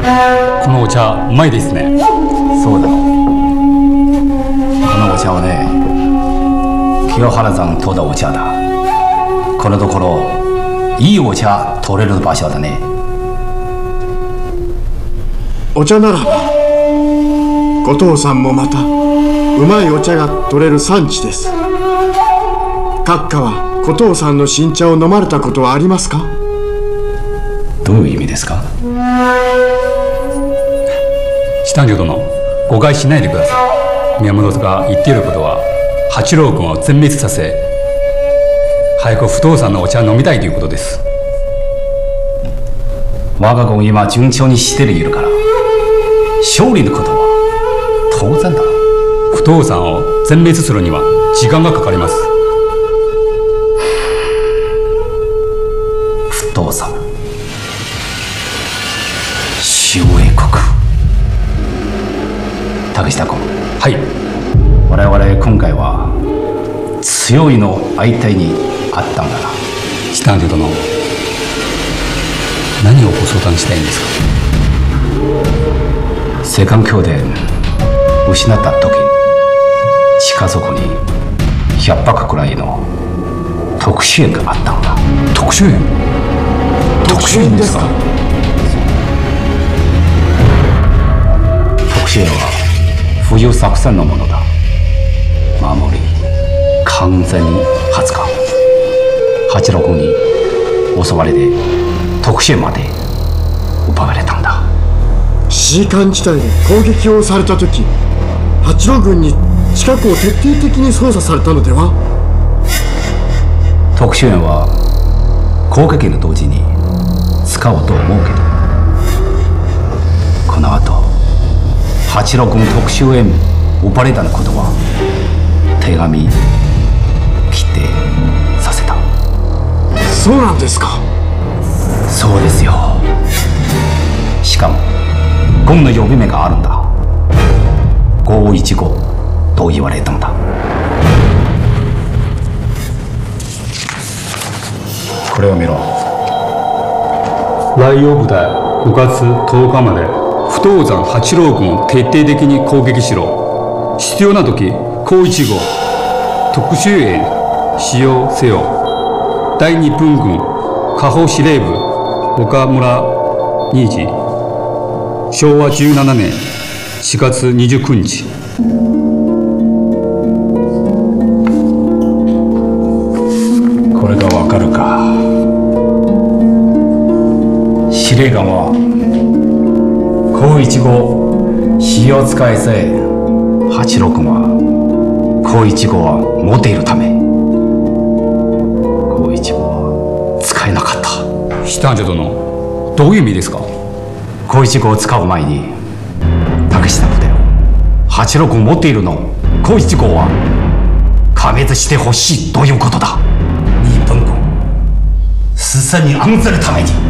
このお茶うまいですね。 そうだろう。このお茶はね、清原山取ったお茶だ。このところいいお茶取れる場所だね。 お茶ならば後藤さんもまたうまいお茶が取れる産地です。閣下は後藤さんの新茶を飲まれたことはありますか？ どういう意味ですか？ 師丹殿、誤解しないでください。宮本が言っていることは八郎君を全滅させ、早く不動産のお茶を飲みたいということです。 我が軍今順調にしているから勝利のことは当然だ。 不動産を全滅するには時間がかかります。 不動産、周英国。竹下君。 はい。 我々今回は強いの相手にあったんだな。 師丹殿、何をご相談したいんですか？ 青函橋で失った時、近そこに100泊くらいの特殊園があったんだ。 特殊園？ 特殊園ですか？ 特殊園は冬作戦のものだ。守り完全に20日、八郎軍に襲われて特殊園まで奪われたんだ。 シーカン地帯で攻撃をされた時、八郎軍に近くを徹底的に操作されたのでは？ 特殊園は攻撃の同時に使おうと思うけど、この後八郎軍特殊園奪われたのことは手紙切ってさせた。 そうなんですか？ そうですよ。しかも軍の呼び名があるんだ。515と言われたんだ。これを見ろ。 来陽部隊5月10日まで不動山八郎軍を徹底的に攻撃しろ。必要な時高一号特殊園使用せよ。第二分軍下方司令部岡村二次。昭和17年4月29日。 これがわかるか。司令官は高一号使用使いせ八郎君は高一号は持っているため高一号は使えなかった。 師丹殿、どういう意味ですか？ 高一号を使う前に竹下部隊を八郎君持っているの高一号は加滅してほしいということだ。日本軍すさに案ずるために